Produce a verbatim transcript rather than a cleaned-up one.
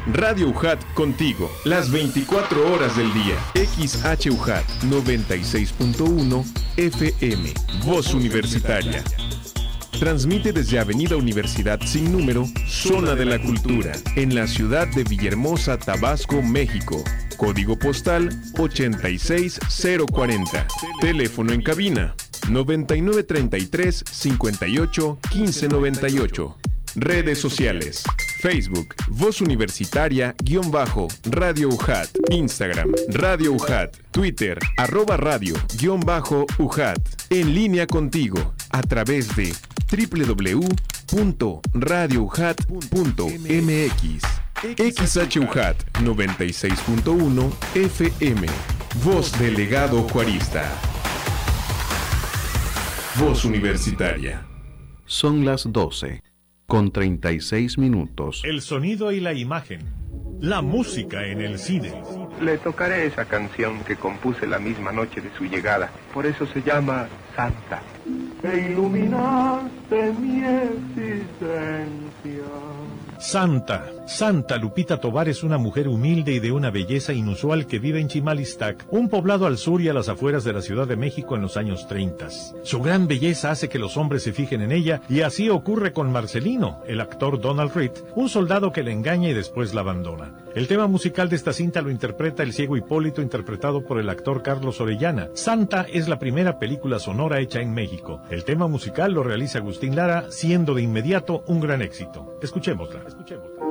Radio U J A T contigo, las veinticuatro horas del día. X H U J A T noventa y seis punto uno F M, Voz Universitaria. Transmite desde Avenida Universidad sin número, Zona de la Cultura, en la ciudad de Villahermosa, Tabasco, México. Código postal ochenta y seis cero cuarenta. Teléfono en cabina noventa y nueve treinta y tres cincuenta y ocho quince noventa y ocho. Redes sociales: Facebook, Voz Universitaria, guión bajo, Radio U J A T. Instagram, Radio U J A T. Twitter, arroba radio, guión bajo, U J A T. En línea contigo, a través de doble u doble u doble u punto radio u j a t punto m x. X H U J A T noventa y seis punto uno F M. Voz del legado juarista. Voz Universitaria. Son las doce, con treinta y seis minutos. El sonido y la imagen. La música en el cine. Le tocaré esa canción que compuse la misma noche de su llegada. Por eso se llama Santa. Que iluminaste mi existencia. Santa. Santa Lupita Tovar es una mujer humilde y de una belleza inusual que vive en Chimalistac, un poblado al sur y a las afueras de la Ciudad de México en los años treinta. Su gran belleza hace que los hombres se fijen en ella, y así ocurre con Marcelino, el actor Donald Reed, un soldado que la engaña y después la abandona. El tema musical de esta cinta lo interpreta el ciego Hipólito, interpretado por el actor Carlos Orellana. Santa es la primera película sonora hecha en México. El tema musical lo realiza Agustín Lara, siendo de inmediato un gran éxito. Escuchémosla. Escuchémosla.